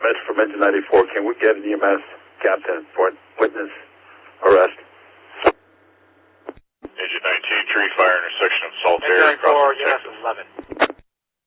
EMS from engine 94. Can we get an EMS captain for witness arrest? Engine 19, tree fire intersection of Salt Area. Engine 94, EMS 11.